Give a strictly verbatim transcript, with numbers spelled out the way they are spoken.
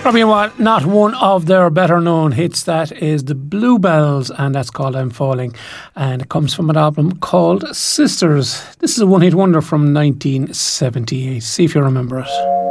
Probably what, not one of their better known hits. That is the Bluebells, and that's called I'm Falling, and it comes from an album called Sisters. This is a one hit wonder from nineteen seventy-eight. See if you remember it.